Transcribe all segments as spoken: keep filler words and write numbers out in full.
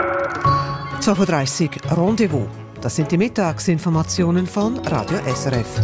zwölf Uhr dreißig Rendezvous. Das sind die Mittagsinformationen von Radio S R F.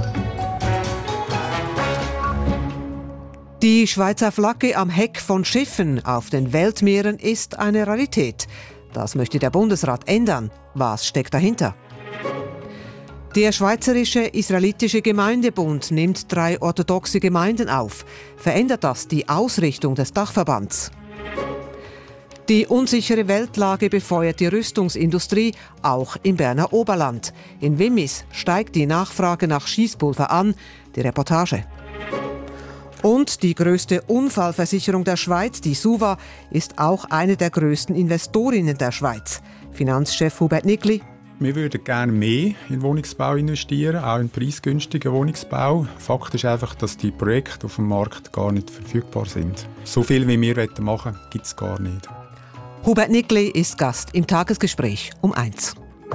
Die Schweizer Flagge am Heck von Schiffen auf den Weltmeeren ist eine Rarität. Das möchte der Bundesrat ändern. Was steckt dahinter? Der Schweizerische Israelitische Gemeindebund nimmt drei orthodoxe Gemeinden auf. Verändert das die Ausrichtung des Dachverbands? Die unsichere Weltlage befeuert die Rüstungsindustrie, auch im Berner Oberland. In Wimmis steigt die Nachfrage nach Schießpulver an. Die Reportage. Und die grösste Unfallversicherung der Schweiz, die SUVA, ist auch eine der grössten Investorinnen der Schweiz. Finanzchef Hubert Nickli. Wir würden gerne mehr in Wohnungsbau investieren, auch in preisgünstigen Wohnungsbau. Fakt ist einfach, dass die Projekte auf dem Markt gar nicht verfügbar sind. So viel, wie wir machen wollen, gibt es gar nicht. Hubert Nickli ist Gast im Tagesgespräch um eins.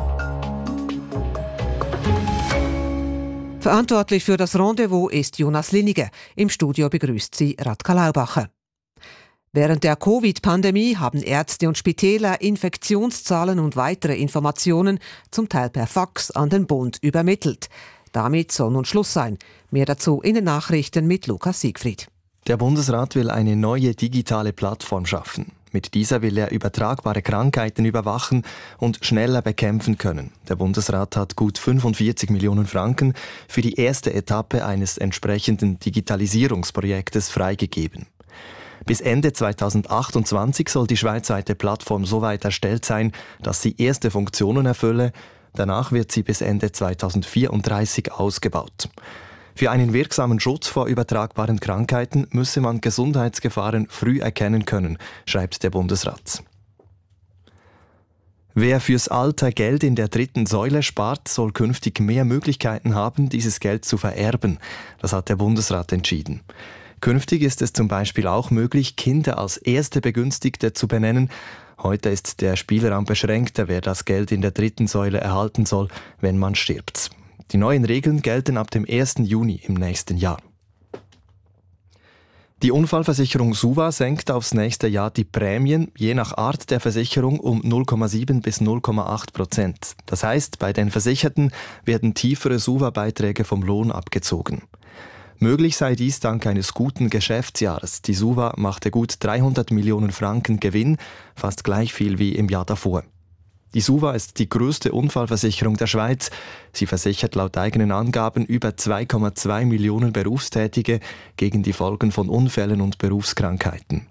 Verantwortlich für das Rendezvous ist Jonas Linniger. Im Studio begrüßt sie Radka Laubacher. Während der Covid-Pandemie haben Ärzte und Spitäler Infektionszahlen und weitere Informationen zum Teil per Fax an den Bund übermittelt. Damit soll nun Schluss sein. Mehr dazu in den Nachrichten mit Lukas Siegfried. Der Bundesrat will eine neue digitale Plattform schaffen. Mit dieser will er übertragbare Krankheiten überwachen und schneller bekämpfen können. Der Bundesrat hat gut fünfundvierzig Millionen Franken für die erste Etappe eines entsprechenden Digitalisierungsprojektes freigegeben. Bis Ende zweitausendachtundzwanzig soll die schweizweite Plattform so weit erstellt sein, dass sie erste Funktionen erfülle. Danach wird sie bis Ende zweitausendvierunddreißig ausgebaut. Für einen wirksamen Schutz vor übertragbaren Krankheiten müsse man Gesundheitsgefahren früh erkennen können, schreibt der Bundesrat. Wer fürs Alter Geld in der dritten Säule spart, soll künftig mehr Möglichkeiten haben, dieses Geld zu vererben. Das hat der Bundesrat entschieden. Künftig ist es zum Beispiel auch möglich, Kinder als erste Begünstigte zu benennen. Heute ist der Spielraum beschränkter, wer das Geld in der dritten Säule erhalten soll, wenn man stirbt. Die neuen Regeln gelten ab dem ersten Juni im nächsten Jahr. Die Unfallversicherung SUVA senkt aufs nächste Jahr die Prämien je nach Art der Versicherung um null Komma sieben bis null Komma acht Prozent. Das heißt, bei den Versicherten werden tiefere SUVA-Beiträge vom Lohn abgezogen. Möglich sei dies dank eines guten Geschäftsjahres. Die SUVA machte gut dreihundert Millionen Franken Gewinn, fast gleich viel wie im Jahr davor. Die SUVA ist die größte Unfallversicherung der Schweiz. Sie versichert laut eigenen Angaben über zwei Komma zwei Millionen Berufstätige gegen die Folgen von Unfällen und Berufskrankheiten.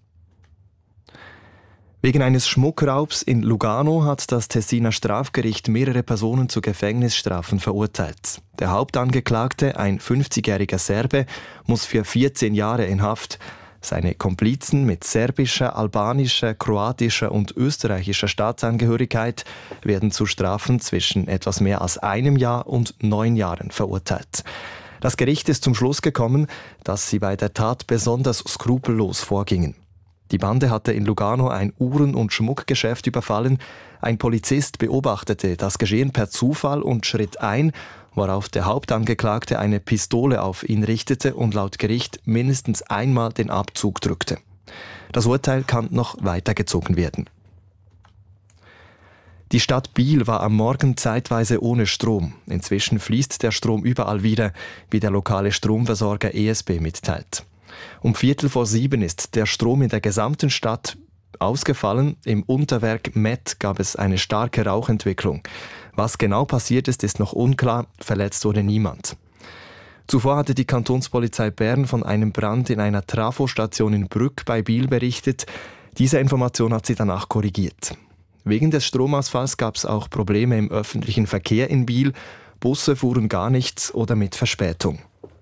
Wegen eines Schmuckraubs in Lugano hat das Tessiner Strafgericht mehrere Personen zu Gefängnisstrafen verurteilt. Der Hauptangeklagte, ein fünfzigjähriger Serbe, muss für vierzehn Jahre in Haft. Seine Komplizen mit serbischer, albanischer, kroatischer und österreichischer Staatsangehörigkeit werden zu Strafen zwischen etwas mehr als einem Jahr und neun Jahren verurteilt. Das Gericht ist zum Schluss gekommen, dass sie bei der Tat besonders skrupellos vorgingen. Die Bande hatte in Lugano ein Uhren- und Schmuckgeschäft überfallen. Ein Polizist beobachtete das Geschehen per Zufall und schritt ein, worauf der Hauptangeklagte eine Pistole auf ihn richtete und laut Gericht mindestens einmal den Abzug drückte. Das Urteil kann noch weitergezogen werden. Die Stadt Biel war am Morgen zeitweise ohne Strom. Inzwischen fließt der Strom überall wieder, wie der lokale Stromversorger E S B mitteilt. Um Viertel vor sieben ist der Strom in der gesamten Stadt ausgefallen. Im Unterwerk Met gab es eine starke Rauchentwicklung. Was genau passiert ist, ist noch unklar. Verletzt wurde niemand. Zuvor hatte die Kantonspolizei Bern von einem Brand in einer Trafostation in Brügg bei Biel berichtet. Diese Information hat sie danach korrigiert. Wegen des Stromausfalls gab es auch Probleme im öffentlichen Verkehr in Biel. Busse fuhren gar nichts oder mit Verspätung.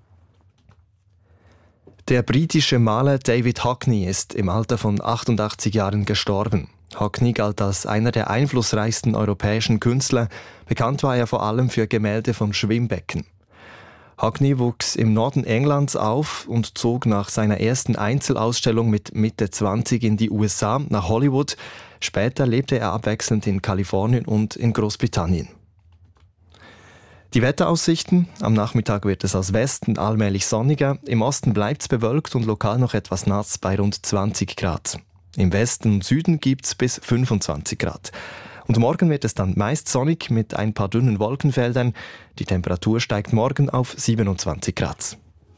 Der britische Maler David Hockney ist im Alter von achtundachtzig Jahren gestorben. Hockney galt als einer der einflussreichsten europäischen Künstler. Bekannt war er vor allem für Gemälde von Schwimmbecken. Hockney wuchs im Norden Englands auf und zog nach seiner ersten Einzelausstellung mit Mitte zwanzig in die U S A nach Hollywood. Später lebte er abwechselnd in Kalifornien und in Großbritannien. Die Wetteraussichten: Am Nachmittag wird es aus Westen allmählich sonniger. Im Osten bleibt es bewölkt und lokal noch etwas nass bei rund zwanzig Grad. Im Westen und Süden gibt es bis fünfundzwanzig Grad. Und morgen wird es dann meist sonnig mit ein paar dünnen Wolkenfeldern. Die Temperatur steigt morgen auf siebenundzwanzig Grad.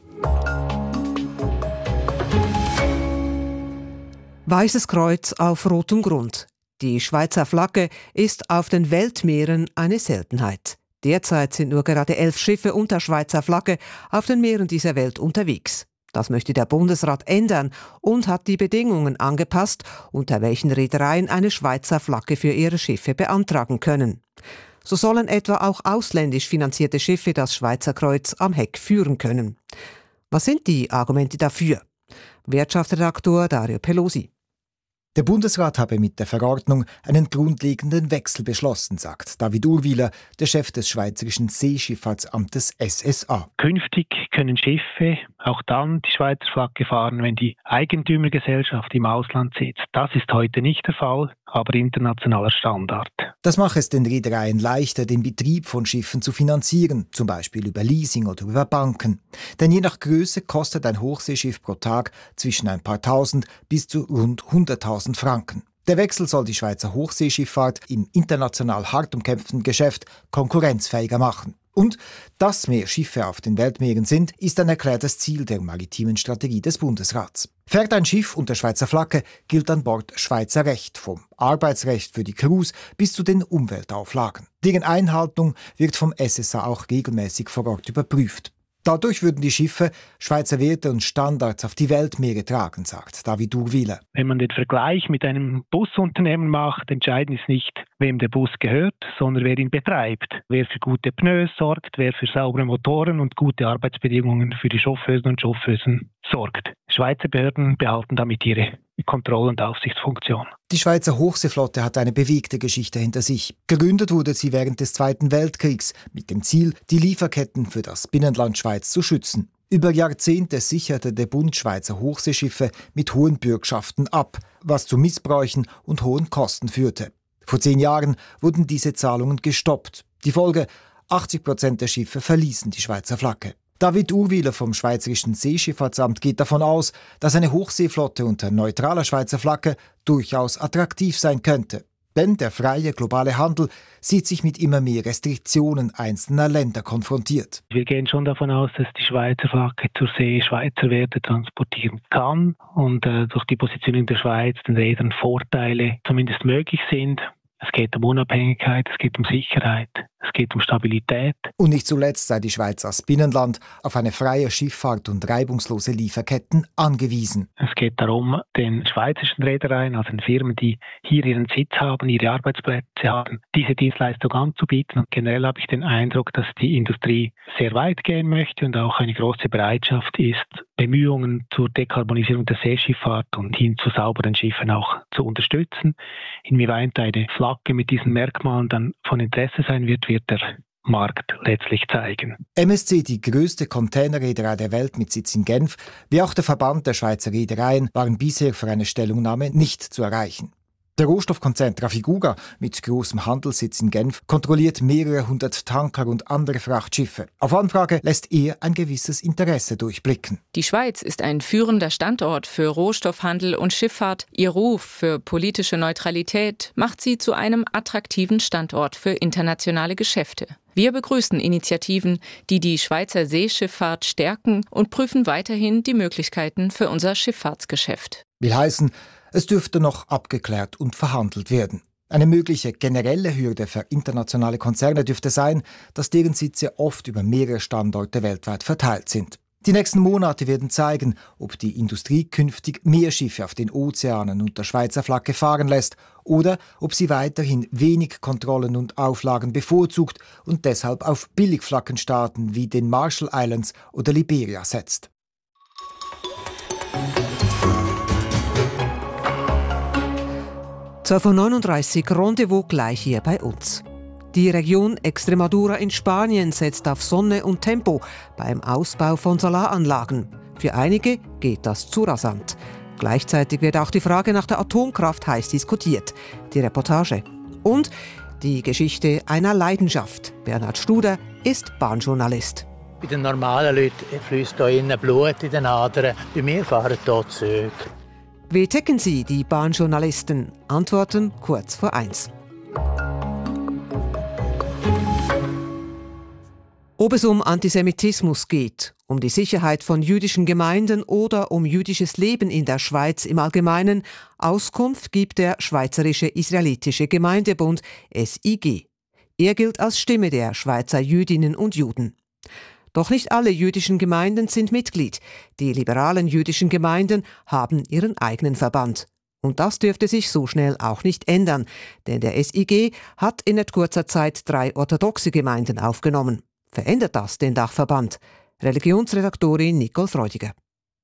Weißes Kreuz auf rotem Grund. Die Schweizer Flagge ist auf den Weltmeeren eine Seltenheit. Derzeit sind nur gerade elf Schiffe unter Schweizer Flagge auf den Meeren dieser Welt unterwegs. Das möchte der Bundesrat ändern und hat die Bedingungen angepasst, unter welchen Reedereien eine Schweizer Flagge für ihre Schiffe beantragen können. So sollen etwa auch ausländisch finanzierte Schiffe das Schweizer Kreuz am Heck führen können. Was sind die Argumente dafür? Wirtschaftsredaktor Dario Pelosi. Der Bundesrat habe mit der Verordnung einen grundlegenden Wechsel beschlossen, sagt David Urwiler, der Chef des Schweizerischen Seeschifffahrtsamtes S S A. Künftig können Schiffe auch dann die Schweizer Flagge fahren, wenn die Eigentümergesellschaft im Ausland sitzt. Das ist heute nicht der Fall, aber internationaler Standard. Das mache es den Reedereien leichter, den Betrieb von Schiffen zu finanzieren, zum Beispiel über Leasing oder über Banken. Denn je nach Größe kostet ein Hochseeschiff pro Tag zwischen ein paar Tausend bis zu rund hunderttausend Franken. Der Wechsel soll die Schweizer Hochseeschifffahrt im international hart umkämpften Geschäft konkurrenzfähiger machen. Und dass mehr Schiffe auf den Weltmeeren sind, ist ein erklärtes Ziel der maritimen Strategie des Bundesrats. Fährt ein Schiff unter Schweizer Flagge, gilt an Bord Schweizer Recht, vom Arbeitsrecht für die Crews bis zu den Umweltauflagen. Deren Einhaltung wird vom S S A auch regelmäßig vor Ort überprüft. Dadurch würden die Schiffe Schweizer Werte und Standards auf die Weltmeere tragen, sagt David Urwiler. Wenn man den Vergleich mit einem Busunternehmen macht, entscheidend ist nicht, wem der Bus gehört, sondern wer ihn betreibt. Wer für gute Pneus sorgt, wer für saubere Motoren und gute Arbeitsbedingungen für die Chauffeusen und Chauffeusen sorgt. Schweizer Behörden behalten damit ihre Kontroll- und Aufsichtsfunktion. Die Schweizer Hochseeflotte hat eine bewegte Geschichte hinter sich. Gegründet wurde sie während des Zweiten Weltkriegs mit dem Ziel, die Lieferketten für das Binnenland Schweiz zu schützen. Über Jahrzehnte sicherte der Bund Schweizer Hochseeschiffe mit hohen Bürgschaften ab, was zu Missbräuchen und hohen Kosten führte. Vor zehn Jahren wurden diese Zahlungen gestoppt. Die Folge: achtzig Prozent der Schiffe verließen die Schweizer Flagge. David Urwiler vom Schweizerischen Seeschifffahrtsamt geht davon aus, dass eine Hochseeflotte unter neutraler Schweizer Flagge durchaus attraktiv sein könnte. Denn der freie globale Handel sieht sich mit immer mehr Restriktionen einzelner Länder konfrontiert. Wir gehen schon davon aus, dass die Schweizer Flagge zur See Schweizer Werte transportieren kann und äh, durch die Positionierung der Schweiz den Rädern Vorteile zumindest möglich sind. Es geht um Unabhängigkeit, es geht um Sicherheit, es geht um Stabilität. Und nicht zuletzt sei die Schweiz als Binnenland auf eine freie Schifffahrt und reibungslose Lieferketten angewiesen. Es geht darum, den schweizerischen Reedereien, also den Firmen, die hier ihren Sitz haben, ihre Arbeitsplätze haben, diese Dienstleistung anzubieten. Und generell habe ich den Eindruck, dass die Industrie sehr weit gehen möchte und auch eine große Bereitschaft ist, Bemühungen zur Dekarbonisierung der Seeschifffahrt und hin zu sauberen Schiffen auch zu unterstützen. Inwieweit eine Flagge mit diesen Merkmalen dann von Interesse sein wird, wird der Markt letztlich zeigen. M S C, die größte Containerreederei der Welt mit Sitz in Genf, wie auch der Verband der Schweizer Reedereien, waren bisher für eine Stellungnahme nicht zu erreichen. Der Rohstoffkonzern Trafigura mit großem Handelssitz in Genf kontrolliert mehrere hundert Tanker und andere Frachtschiffe. Auf Anfrage lässt er ein gewisses Interesse durchblicken. Die Schweiz ist ein führender Standort für Rohstoffhandel und Schifffahrt. Ihr Ruf für politische Neutralität macht sie zu einem attraktiven Standort für internationale Geschäfte. Wir begrüßen Initiativen, die die Schweizer Seeschifffahrt stärken und prüfen weiterhin die Möglichkeiten für unser Schifffahrtsgeschäft. Will heißen, es dürfte noch abgeklärt und verhandelt werden. Eine mögliche generelle Hürde für internationale Konzerne dürfte sein, dass deren Sitze oft über mehrere Standorte weltweit verteilt sind. Die nächsten Monate werden zeigen, ob die Industrie künftig mehr Schiffe auf den Ozeanen unter Schweizer Flagge fahren lässt oder ob sie weiterhin wenig Kontrollen und Auflagen bevorzugt und deshalb auf Billigflaggenstaaten wie den Marshall Islands oder Liberia setzt. zwölf Uhr neununddreißig, Rendezvous gleich hier bei uns. Die Region Extremadura in Spanien setzt auf Sonne und Tempo beim Ausbau von Solaranlagen. Für einige geht das zu rasant. Gleichzeitig wird auch die Frage nach der Atomkraft heiß diskutiert. Die Reportage. Und die Geschichte einer Leidenschaft. Bernhard Studer ist Bahnjournalist. Bei den normalen Leuten fließt hier innen Blut in den Adern. Bei mir fahren hier Züge. Wie ticken sie, die Bahnjournalisten? Antworten kurz vor eins. Ob es um Antisemitismus geht, um die Sicherheit von jüdischen Gemeinden oder um jüdisches Leben in der Schweiz im Allgemeinen, Auskunft gibt der Schweizerische Israelitische Gemeindebund S I G. Er gilt als Stimme der Schweizer Jüdinnen und Juden. Doch nicht alle jüdischen Gemeinden sind Mitglied. Die liberalen jüdischen Gemeinden haben ihren eigenen Verband. Und das dürfte sich so schnell auch nicht ändern, denn der S I G hat in nicht kurzer Zeit drei orthodoxe Gemeinden aufgenommen. Verändert das den Dachverband? Religionsredaktorin Nicole Freudiger.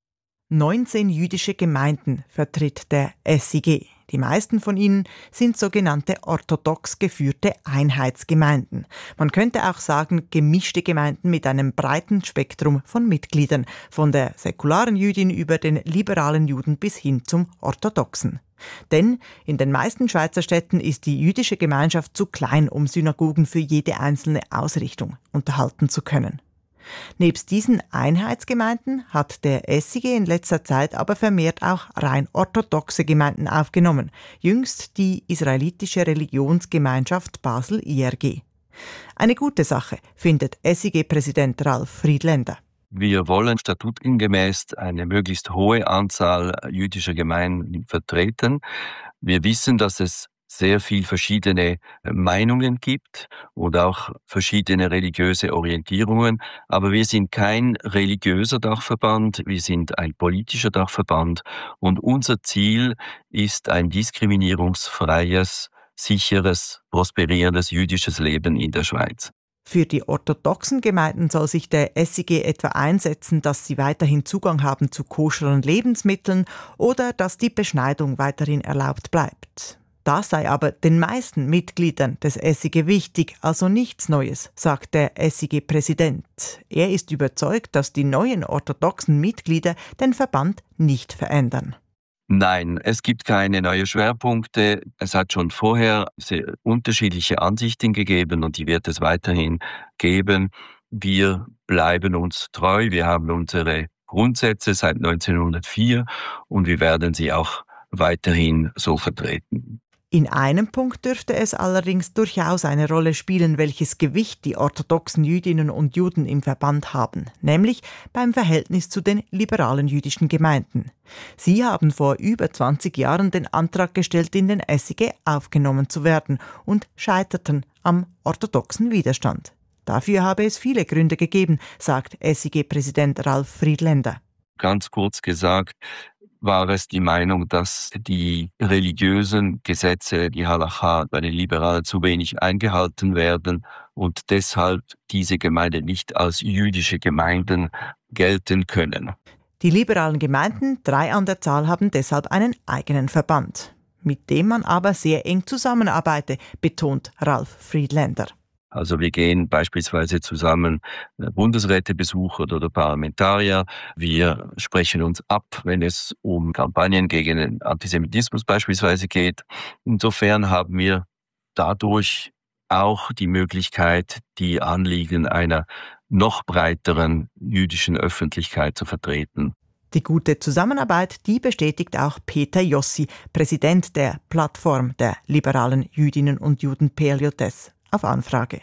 neunzehn jüdische Gemeinden vertritt der S I G. Die meisten von ihnen sind sogenannte orthodox geführte Einheitsgemeinden. Man könnte auch sagen, gemischte Gemeinden mit einem breiten Spektrum von Mitgliedern, von der säkularen Jüdin über den liberalen Juden bis hin zum Orthodoxen. Denn in den meisten Schweizer Städten ist die jüdische Gemeinschaft zu klein, um Synagogen für jede einzelne Ausrichtung unterhalten zu können. Nebst diesen Einheitsgemeinden hat der S I G in letzter Zeit aber vermehrt auch rein orthodoxe Gemeinden aufgenommen, jüngst die Israelitische Religionsgemeinschaft Basel I R G. Eine gute Sache, findet S I G-Präsident Ralf Friedländer. Wir wollen statutengemäß eine möglichst hohe Anzahl jüdischer Gemeinden vertreten. Wir wissen, dass es sehr viel verschiedene Meinungen gibt und auch verschiedene religiöse Orientierungen. Aber wir sind kein religiöser Dachverband, wir sind ein politischer Dachverband und unser Ziel ist ein diskriminierungsfreies, sicheres, prosperierendes jüdisches Leben in der Schweiz. Für die orthodoxen Gemeinden soll sich der S I G etwa einsetzen, dass sie weiterhin Zugang haben zu koscheren Lebensmitteln oder dass die Beschneidung weiterhin erlaubt bleibt. Das sei aber den meisten Mitgliedern des S I G wichtig, also nichts Neues, sagt der S I G-Präsident. Er ist überzeugt, dass die neuen orthodoxen Mitglieder den Verband nicht verändern. Nein, es gibt keine neuen Schwerpunkte. Es hat schon vorher sehr unterschiedliche Ansichten gegeben und die wird es weiterhin geben. Wir bleiben uns treu. Wir haben unsere Grundsätze seit neunzehnhundertvier und wir werden sie auch weiterhin so vertreten. In einem Punkt dürfte es allerdings durchaus eine Rolle spielen, welches Gewicht die orthodoxen Jüdinnen und Juden im Verband haben, nämlich beim Verhältnis zu den liberalen jüdischen Gemeinden. Sie haben vor über zwanzig Jahren den Antrag gestellt, in den S I G aufgenommen zu werden und scheiterten am orthodoxen Widerstand. Dafür habe es viele Gründe gegeben, sagt S I G-Präsident Ralf Friedländer. Ganz kurz gesagt, war es die Meinung, dass die religiösen Gesetze, die Halacha, bei den Liberalen zu wenig eingehalten werden und deshalb diese Gemeinden nicht als jüdische Gemeinden gelten können. Die liberalen Gemeinden, drei an der Zahl, haben deshalb einen eigenen Verband, mit dem man aber sehr eng zusammenarbeite, betont Ralf Friedländer. Also wir gehen beispielsweise zusammen Bundesräte besuchen oder Parlamentarier. Wir sprechen uns ab, wenn es um Kampagnen gegen den Antisemitismus beispielsweise geht. Insofern haben wir dadurch auch die Möglichkeit, die Anliegen einer noch breiteren jüdischen Öffentlichkeit zu vertreten. Die gute Zusammenarbeit, die bestätigt auch Peter Jossi, Präsident der Plattform der liberalen Jüdinnen und Juden P L J S. Auf Anfrage.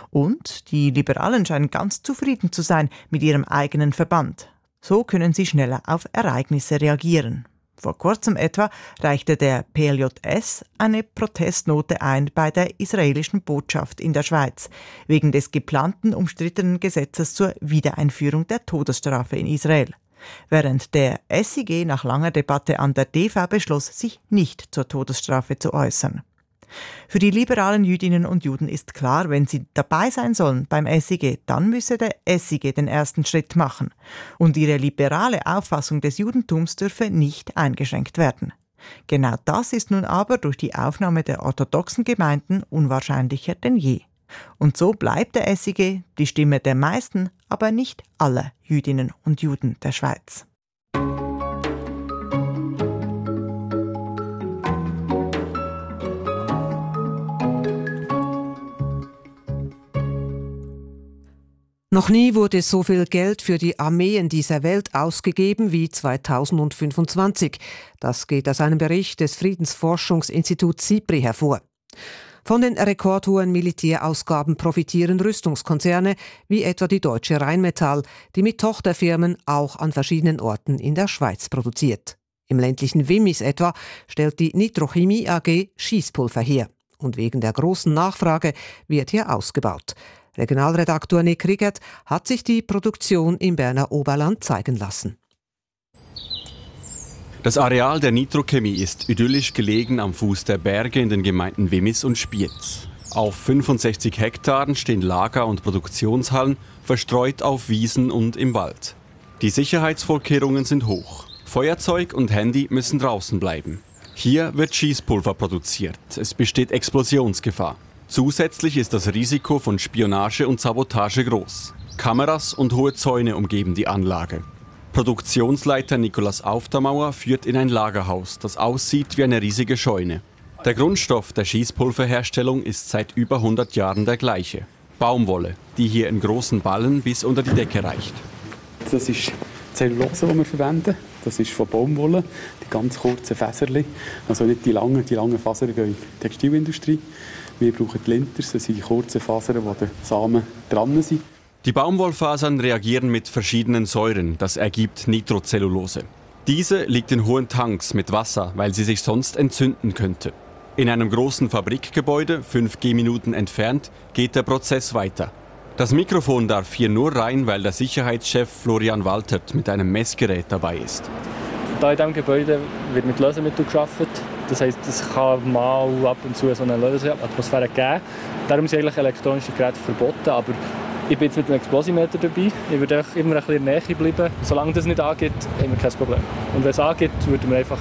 Und die Liberalen scheinen ganz zufrieden zu sein mit ihrem eigenen Verband. So können sie schneller auf Ereignisse reagieren. Vor kurzem etwa reichte der P L J S eine Protestnote ein bei der israelischen Botschaft in der Schweiz, wegen des geplanten umstrittenen Gesetzes zur Wiedereinführung der Todesstrafe in Israel. Während der S I G nach langer Debatte an der D V beschloss, sich nicht zur Todesstrafe zu äußern. Für die liberalen Jüdinnen und Juden ist klar, wenn sie dabei sein sollen beim S I G, dann müsse der S I G den ersten Schritt machen. Und ihre liberale Auffassung des Judentums dürfe nicht eingeschränkt werden. Genau das ist nun aber durch die Aufnahme der orthodoxen Gemeinden unwahrscheinlicher denn je. Und so bleibt der S I G die Stimme der meisten, aber nicht aller Jüdinnen und Juden der Schweiz. Noch nie wurde so viel Geld für die Armeen dieser Welt ausgegeben wie zweitausendfünfundzwanzig. Das geht aus einem Bericht des Friedensforschungsinstituts SIPRI hervor. Von den rekordhohen Militärausgaben profitieren Rüstungskonzerne wie etwa die Deutsche Rheinmetall, die mit Tochterfirmen auch an verschiedenen Orten in der Schweiz produziert. Im ländlichen Wimmis etwa stellt die Nitrochemie A G Schießpulver her. Und wegen der großen Nachfrage wird hier ausgebaut. Regionalredaktor Nick Riggert hat sich die Produktion im Berner Oberland zeigen lassen. Das Areal der Nitrochemie ist idyllisch gelegen am Fuß der Berge in den Gemeinden Wimmis und Spiez. Auf fünfundsechzig Hektaren stehen Lager- und Produktionshallen, verstreut auf Wiesen und im Wald. Die Sicherheitsvorkehrungen sind hoch. Feuerzeug und Handy müssen draußen bleiben. Hier wird Schießpulver produziert. Es besteht Explosionsgefahr. Zusätzlich ist das Risiko von Spionage und Sabotage groß. Kameras und hohe Zäune umgeben die Anlage. Produktionsleiter Nikolaus Auftermauer führt in ein Lagerhaus, das aussieht wie eine riesige Scheune. Der Grundstoff der Schießpulverherstellung ist seit über hundert Jahren der gleiche. Baumwolle, die hier in großen Ballen bis unter die Decke reicht. Das ist Zellulose, die wir verwenden. Das ist von Baumwolle, die ganz kurzen Fäserchen. Also nicht die langen, die langen Fasern gehen in die Textilindustrie. Wir brauchen die Linters, das sind die kurzen Fasern, wo die Samen dran sind. Die Baumwollfasern reagieren mit verschiedenen Säuren, das ergibt Nitrocellulose. Diese liegt in hohen Tanks mit Wasser, weil sie sich sonst entzünden könnte. In einem großen Fabrikgebäude, fünf Gehminuten entfernt, geht der Prozess weiter. Das Mikrofon darf hier nur rein, weil der Sicherheitschef Florian Waltert mit einem Messgerät dabei ist. Hier in diesem Gebäude wird mit Lösemitteln gearbeitet. Das heisst, es kann mal ab und zu so eine Löseatmosphäre geben. Darum sind eigentlich elektronische Geräte verboten. Aber ich bin jetzt mit einem Explosimeter dabei. Ich würde immer ein bisschen in der Nähe bleiben. Solange das nicht angeht, haben wir kein Problem. Und wenn es angeht, würden wir einfach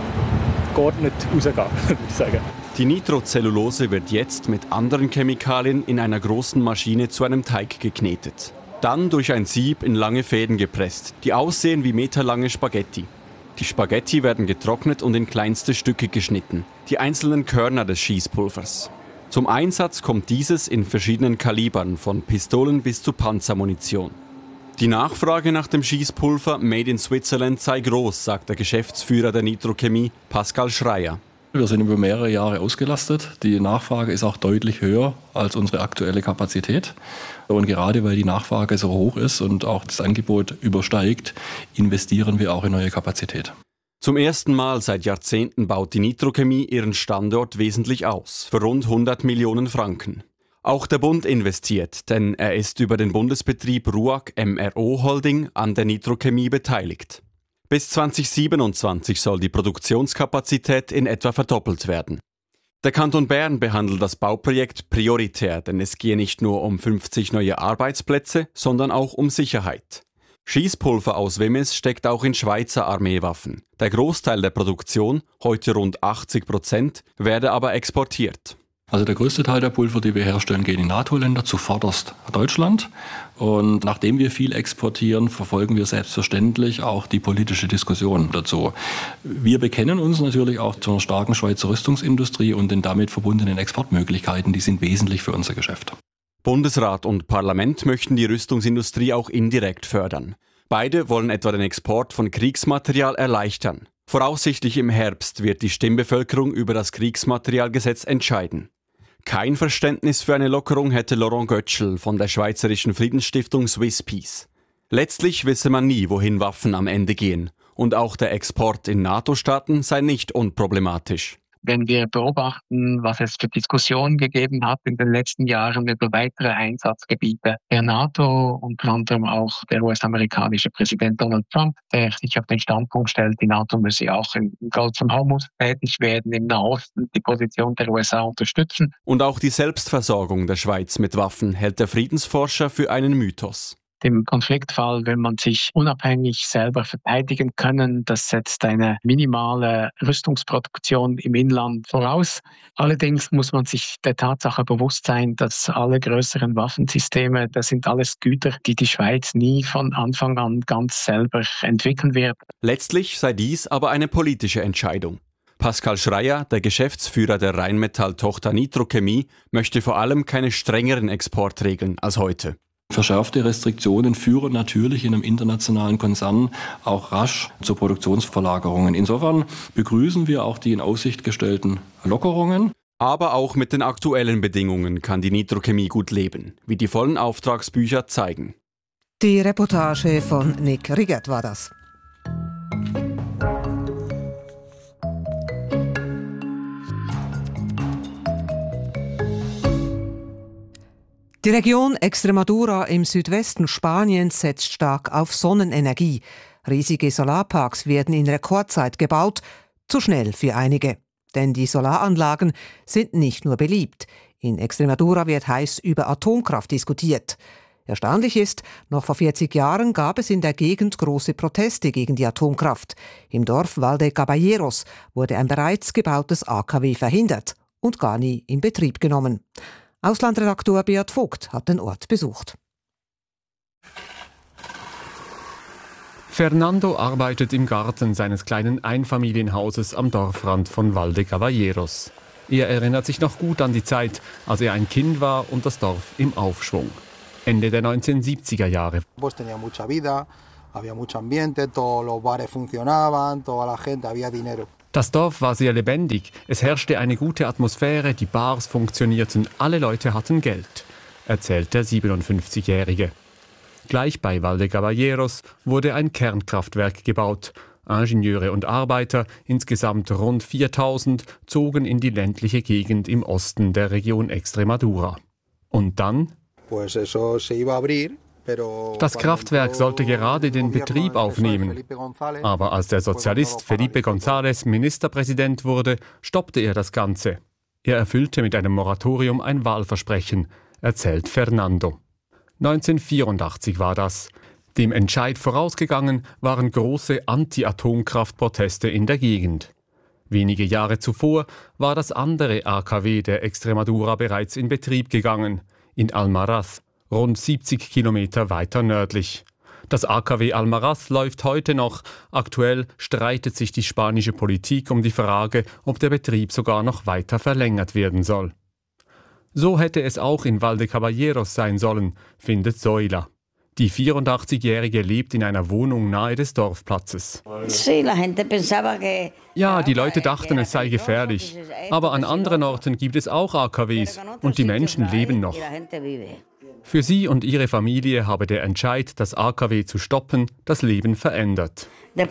geordnet rausgehen, würde ich sagen. Die Nitrocellulose wird jetzt mit anderen Chemikalien in einer großen Maschine zu einem Teig geknetet. Dann durch ein Sieb in lange Fäden gepresst, die aussehen wie meterlange Spaghetti. Die Spaghetti werden getrocknet und in kleinste Stücke geschnitten, die einzelnen Körner des Schießpulvers. Zum Einsatz kommt dieses in verschiedenen Kalibern, von Pistolen bis zu Panzermunition. Die Nachfrage nach dem Schießpulver Made in Switzerland sei groß, sagt der Geschäftsführer der Nitrochemie, Pascal Schreier. Wir sind über mehrere Jahre ausgelastet. Die Nachfrage ist auch deutlich höher als unsere aktuelle Kapazität. Und gerade weil die Nachfrage so hoch ist und auch das Angebot übersteigt, investieren wir auch in neue Kapazität. Zum ersten Mal seit Jahrzehnten baut die Nitrochemie ihren Standort wesentlich aus, für rund hundert Millionen Franken. Auch der Bund investiert, denn er ist über den Bundesbetrieb RUAG M R O Holding an der Nitrochemie beteiligt. Bis zweitausendsiebenundzwanzig soll die Produktionskapazität in etwa verdoppelt werden. Der Kanton Bern behandelt das Bauprojekt prioritär, denn es gehe nicht nur um fünfzig neue Arbeitsplätze, sondern auch um Sicherheit. Schießpulver aus Wimmis steckt auch in Schweizer Armeewaffen. Der Großteil der Produktion, heute rund achtzig Prozent, werde aber exportiert. Also der größte Teil der Pulver, die wir herstellen, gehen in NATO-Länder, zuvorderst Deutschland. Und nachdem wir viel exportieren, verfolgen wir selbstverständlich auch die politische Diskussion dazu. Wir bekennen uns natürlich auch zur starken Schweizer Rüstungsindustrie und den damit verbundenen Exportmöglichkeiten, die sind wesentlich für unser Geschäft. Bundesrat und Parlament möchten die Rüstungsindustrie auch indirekt fördern. Beide wollen etwa den Export von Kriegsmaterial erleichtern. Voraussichtlich im Herbst wird die Stimmbevölkerung über das Kriegsmaterialgesetz entscheiden. Kein Verständnis für eine Lockerung hätte Laurent Götschel von der Schweizerischen Friedensstiftung Swiss Peace. Letztlich wisse man nie, wohin Waffen am Ende gehen. Und auch der Export in NATO-Staaten sei nicht unproblematisch. Wenn wir beobachten, was es für Diskussionen gegeben hat in den letzten Jahren über weitere Einsatzgebiete der NATO, unter anderem auch der U S-amerikanische Präsident Donald Trump, der sich auf den Standpunkt stellt, die NATO müsse auch im Golf von Hormuz tätig werden, im Nahosten die Position der U S A unterstützen. Und auch die Selbstversorgung der Schweiz mit Waffen hält der Friedensforscher für einen Mythos. Im Konfliktfall will man sich unabhängig selber verteidigen können. Das setzt eine minimale Rüstungsproduktion im Inland voraus. Allerdings muss man sich der Tatsache bewusst sein, dass alle größeren Waffensysteme, das sind alles Güter, die die Schweiz nie von Anfang an ganz selber entwickeln wird. Letztlich sei dies aber eine politische Entscheidung. Pascal Schreier, der Geschäftsführer der Rheinmetall-Tochter Nitrochemie, möchte vor allem keine strengeren Exportregeln als heute. Verschärfte Restriktionen führen natürlich in einem internationalen Konzern auch rasch zu Produktionsverlagerungen. Insofern begrüßen wir auch die in Aussicht gestellten Lockerungen. Aber auch mit den aktuellen Bedingungen kann die Nitrochemie gut leben, wie die vollen Auftragsbücher zeigen. Die Reportage von Nick Riggert war das. Die Region Extremadura im Südwesten Spaniens setzt stark auf Sonnenenergie. Riesige Solarparks werden in Rekordzeit gebaut, zu schnell für einige. Denn die Solaranlagen sind nicht nur beliebt. In Extremadura wird heiß über Atomkraft diskutiert. Erstaunlich ist, noch vor vierzig Jahren gab es in der Gegend große Proteste gegen die Atomkraft. Im Dorf Valdecaballeros wurde ein bereits gebautes A K W verhindert und gar nie in Betrieb genommen. Auslandredaktor Beat Vogt hat den Ort besucht. Fernando arbeitet im Garten seines kleinen Einfamilienhauses am Dorfrand von Valdecaballeros. Er erinnert sich noch gut an die Zeit, als er ein Kind war und das Dorf im Aufschwung. Ende der neunzehnhundertsiebziger Jahre. Das Dorf war sehr lebendig, es herrschte eine gute Atmosphäre, die Bars funktionierten, alle Leute hatten Geld, erzählt der siebenundfünfzigjährige. Gleich bei Valdecaballeros wurde ein Kernkraftwerk gebaut. Ingenieure und Arbeiter, insgesamt rund viertausend, zogen in die ländliche Gegend im Osten der Region Extremadura. Und dann? Das Kraftwerk sollte gerade den Betrieb aufnehmen. Aber als der Sozialist Felipe González Ministerpräsident wurde, stoppte er das Ganze. Er erfüllte mit einem Moratorium ein Wahlversprechen, erzählt Fernando. neunzehnhundertvierundachtzig war das. Dem Entscheid vorausgegangen waren große Anti-Atomkraft-Proteste in der Gegend. Wenige Jahre zuvor war das andere A K W der Extremadura bereits in Betrieb gegangen, in Almaraz, rund siebzig Kilometer weiter nördlich. Das A K W Almaraz läuft heute noch. Aktuell streitet sich die spanische Politik um die Frage, ob der Betrieb sogar noch weiter verlängert werden soll. So hätte es auch in Valdecaballeros sein sollen, findet Zoila. Die vierundachtzigjährige lebt in einer Wohnung nahe des Dorfplatzes. Ja, die Leute dachten, es sei gefährlich. Aber an anderen Orten gibt es auch A K Ws und die Menschen leben noch. Für sie und ihre Familie habe der Entscheid, das A K W zu stoppen, das Leben verändert.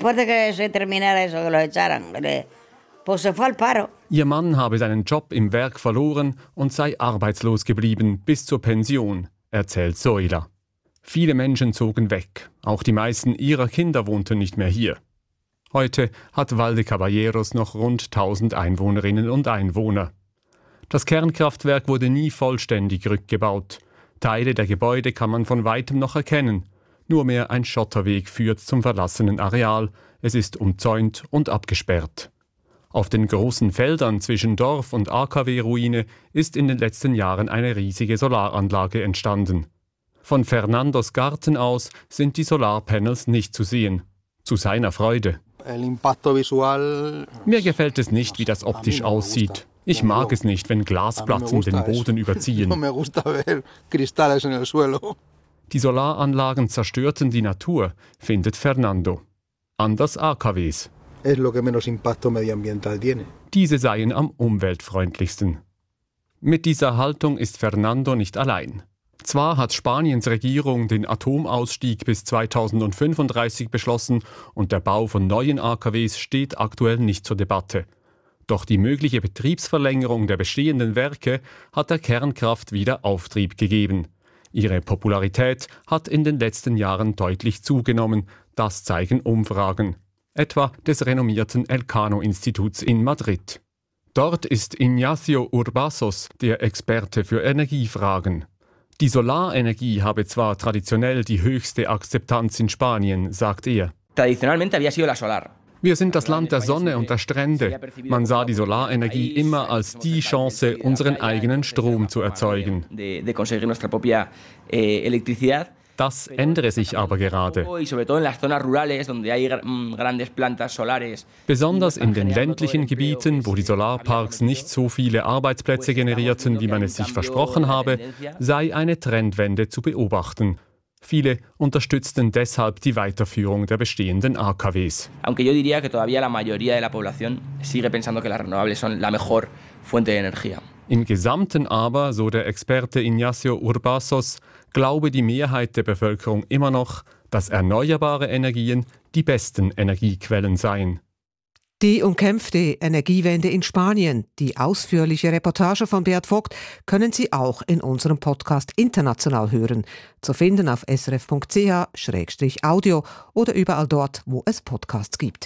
Ihr Mann habe seinen Job im Werk verloren und sei arbeitslos geblieben bis zur Pension, erzählt Zoila. Viele Menschen zogen weg, auch die meisten ihrer Kinder wohnten nicht mehr hier. Heute hat Valdecaballeros noch rund tausend Einwohnerinnen und Einwohner. Das Kernkraftwerk wurde nie vollständig rückgebaut. Teile der Gebäude kann man von weitem noch erkennen. Nur mehr ein Schotterweg führt zum verlassenen Areal. Es ist umzäunt und abgesperrt. Auf den großen Feldern zwischen Dorf und A K W-Ruine ist in den letzten Jahren eine riesige Solaranlage entstanden. Von Fernandos Garten aus sind die Solarpanels nicht zu sehen. Zu seiner Freude. Mir gefällt es nicht, wie das optisch aussieht. Ich mag es nicht, wenn Glasplatten den Boden überziehen. Die Solaranlagen zerstörten die Natur, findet Fernando. Anders A K Ws. Diese seien am umweltfreundlichsten. Mit dieser Haltung ist Fernando nicht allein. Zwar hat Spaniens Regierung den Atomausstieg bis zweitausendfünfunddreißig beschlossen und der Bau von neuen A K Ws steht aktuell nicht zur Debatte. Doch die mögliche Betriebsverlängerung der bestehenden Werke hat der Kernkraft wieder Auftrieb gegeben. Ihre Popularität hat in den letzten Jahren deutlich zugenommen, das zeigen Umfragen. Etwa des renommierten Elcano-Instituts in Madrid. Dort ist Ignacio Urbazos der Experte für Energiefragen. Die Solarenergie habe zwar traditionell die höchste Akzeptanz in Spanien, sagt er. Wir sind das Land der Sonne und der Strände. Man sah die Solarenergie immer als die Chance, unseren eigenen Strom zu erzeugen. Das ändere sich aber gerade. Besonders in den ländlichen Gebieten, wo die Solarparks nicht so viele Arbeitsplätze generierten, wie man es sich versprochen habe, sei eine Trendwende zu beobachten. Viele unterstützten deshalb die Weiterführung der bestehenden A K Ws. Aunque yo diría que todavía la mayoría de la población sigue pensando que las renovables son la mejor fuente de energía. Im Gesamten aber, so der Experte Ignacio Urbazos, glaube die Mehrheit der Bevölkerung immer noch, dass erneuerbare Energien die besten Energiequellen seien. Die umkämpfte Energiewende in Spanien, die ausführliche Reportage von Beat Vogt, können Sie auch in unserem Podcast international hören. Zu finden auf srf punkt c h slash audio oder überall dort, wo es Podcasts gibt.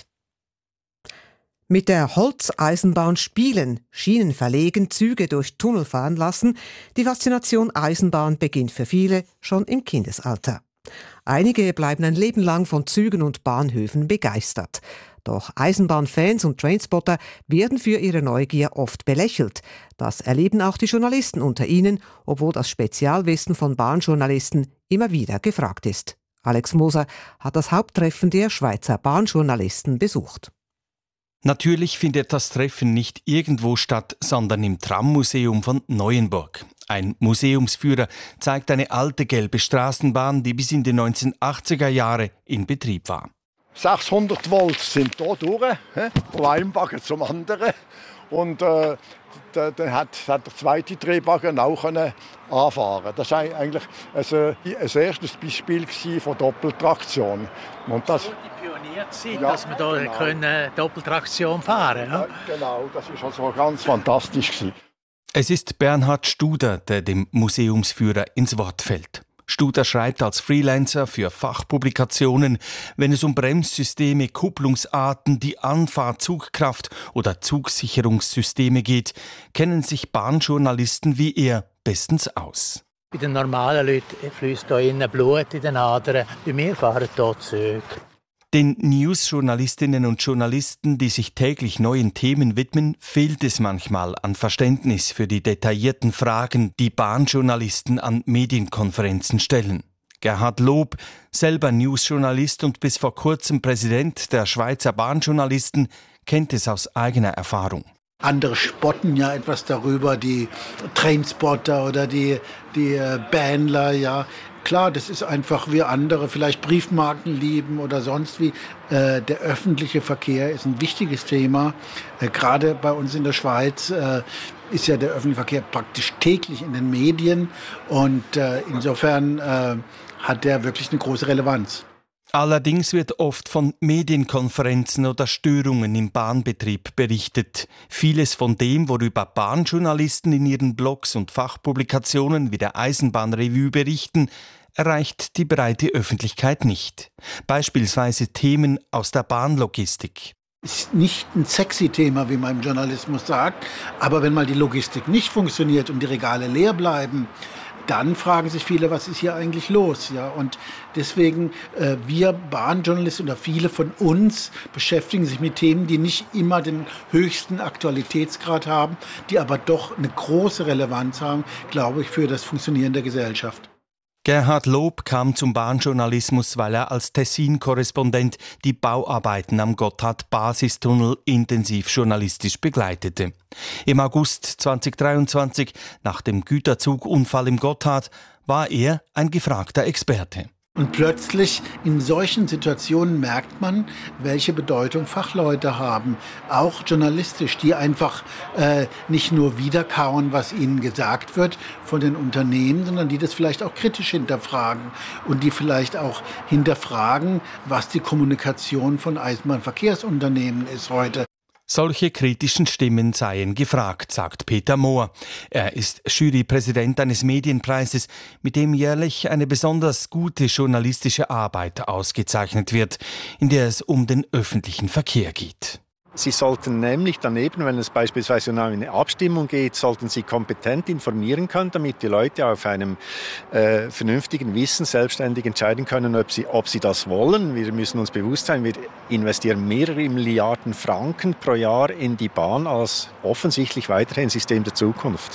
Mit der Holzeisenbahn spielen, Schienen verlegen, Züge durch Tunnel fahren lassen, die Faszination Eisenbahn beginnt für viele schon im Kindesalter. Einige bleiben ein Leben lang von Zügen und Bahnhöfen begeistert. Doch Eisenbahnfans und Trainspotter werden für ihre Neugier oft belächelt. Das erleben auch die Journalisten unter ihnen, obwohl das Spezialwissen von Bahnjournalisten immer wieder gefragt ist. Alex Moser hat das Haupttreffen der Schweizer Bahnjournalisten besucht. Natürlich findet das Treffen nicht irgendwo statt, sondern im Trammuseum von Neuenburg. Ein Museumsführer zeigt eine alte gelbe Straßenbahn, die bis in die neunzehnhundertachtziger Jahre in Betrieb war. sechshundert Volt sind hier durch, von einem Bagger zum anderen. Und äh, dann hat, hat der zweite Drehbagger auch können anfahren. Das war eigentlich ein, ein erstes Beispiel von Doppeltraktion. Und das, die Pionierzeit, ja, dass wir da genau. können Doppeltraktion fahren ja, genau, das war also ganz fantastisch. Es ist Bernhard Studer, der dem Museumsführer ins Wort fällt. Studer schreibt als Freelancer für Fachpublikationen, wenn es um Bremssysteme, Kupplungsarten, die Anfahr-Zugkraft oder Zugsicherungssysteme geht, kennen sich Bahnjournalisten wie er bestens aus. Bei den normalen Leuten fließt da innen Blut in den Adern, bei mir fahren hier Züge. Den News-Journalistinnen und Journalisten, die sich täglich neuen Themen widmen, fehlt es manchmal an Verständnis für die detaillierten Fragen, die Bahnjournalisten an Medienkonferenzen stellen. Gerhard Lob, selber News-Journalist und bis vor kurzem Präsident der Schweizer Bahnjournalisten, kennt es aus eigener Erfahrung. Andere spotten ja etwas darüber, die Trainspotter oder die, die Bähnler, ja. Klar, das ist einfach, wie andere vielleicht Briefmarken lieben oder sonst wie. Äh, der öffentliche Verkehr ist ein wichtiges Thema. Äh, gerade bei uns in der Schweiz äh, ist ja der öffentliche Verkehr praktisch täglich in den Medien. Und äh, insofern äh, hat der wirklich eine große Relevanz. Allerdings wird oft von Medienkonferenzen oder Störungen im Bahnbetrieb berichtet. Vieles von dem, worüber Bahnjournalisten in ihren Blogs und Fachpublikationen wie der Eisenbahnrevue berichten, erreicht die breite Öffentlichkeit nicht. Beispielsweise Themen aus der Bahnlogistik. Ist nicht ein sexy Thema, wie man im Journalismus sagt, aber wenn mal die Logistik nicht funktioniert und die Regale leer bleiben, dann fragen sich viele, was ist hier eigentlich los? Ja, und deswegen, äh, wir Bahnjournalisten oder viele von uns beschäftigen sich mit Themen, die nicht immer den höchsten Aktualitätsgrad haben, die aber doch eine große Relevanz haben, glaube ich, für das Funktionieren der Gesellschaft. Gerhard Lob kam zum Bahnjournalismus, weil er als Tessin-Korrespondent die Bauarbeiten am Gotthard-Basistunnel intensiv journalistisch begleitete. Im August zweitausenddreiundzwanzig, nach dem Güterzugunfall im Gotthard, war er ein gefragter Experte. Und plötzlich in solchen Situationen merkt man, welche Bedeutung Fachleute haben, auch journalistisch, die einfach äh, nicht nur wiederkauen, was ihnen gesagt wird von den Unternehmen, sondern die das vielleicht auch kritisch hinterfragen und die vielleicht auch hinterfragen, was die Kommunikation von Eisenbahnverkehrsunternehmen ist heute. Solche kritischen Stimmen seien gefragt, sagt Peter Mohr. Er ist Jurypräsident eines Medienpreises, mit dem jährlich eine besonders gute journalistische Arbeit ausgezeichnet wird, in der es um den öffentlichen Verkehr geht. Sie sollten nämlich daneben, wenn es beispielsweise um eine Abstimmung geht, sollten Sie kompetent informieren können, damit die Leute auf einem äh, vernünftigen Wissen selbstständig entscheiden können, ob sie, ob sie das wollen. Wir müssen uns bewusst sein, wir investieren mehrere Milliarden Franken pro Jahr in die Bahn als offensichtlich weiterhin System der Zukunft.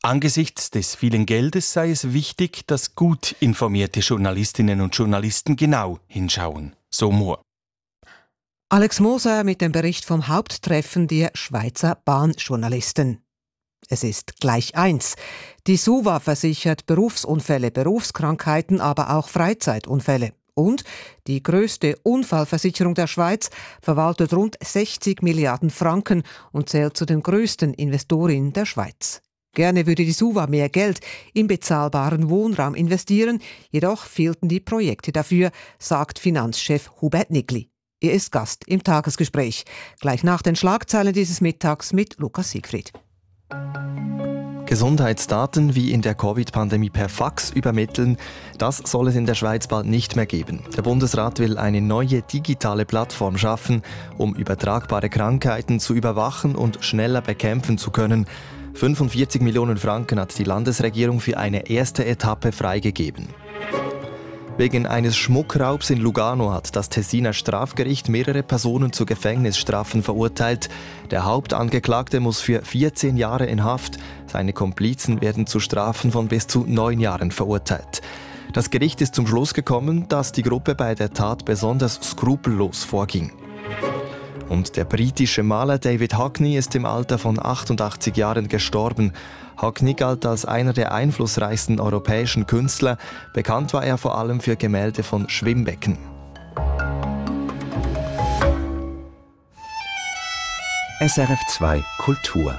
Angesichts des vielen Geldes sei es wichtig, dass gut informierte Journalistinnen und Journalisten genau hinschauen. So Mohr. Alex Moser mit dem Bericht vom Haupttreffen der Schweizer Bahnjournalisten. Es ist gleich eins. Die SUVA versichert Berufsunfälle, Berufskrankheiten, aber auch Freizeitunfälle. Und die grösste Unfallversicherung der Schweiz verwaltet rund sechzig Milliarden Franken und zählt zu den grössten Investorinnen der Schweiz. Gerne würde die SUVA mehr Geld in bezahlbaren Wohnraum investieren, jedoch fehlten die Projekte dafür, sagt Finanzchef Hubert Nickli. Er ist Gast im Tagesgespräch. Gleich nach den Schlagzeilen dieses Mittags mit Lukas Siegfried. Gesundheitsdaten wie in der Covid-Pandemie per Fax übermitteln, das soll es in der Schweiz bald nicht mehr geben. Der Bundesrat will eine neue digitale Plattform schaffen, um übertragbare Krankheiten zu überwachen und schneller bekämpfen zu können. fünfundvierzig Millionen Franken hat die Landesregierung für eine erste Etappe freigegeben. Wegen eines Schmuckraubs in Lugano hat das Tessiner Strafgericht mehrere Personen zu Gefängnisstrafen verurteilt. Der Hauptangeklagte muss für vierzehn Jahre in Haft. Seine Komplizen werden zu Strafen von bis zu neun Jahren verurteilt. Das Gericht ist zum Schluss gekommen, dass die Gruppe bei der Tat besonders skrupellos vorging. Und der britische Maler David Hockney ist im Alter von achtundachtzig Jahren gestorben. Hockney galt als einer der einflussreichsten europäischen Künstler. Bekannt war er vor allem für Gemälde von Schwimmbecken. S R F zwei Kultur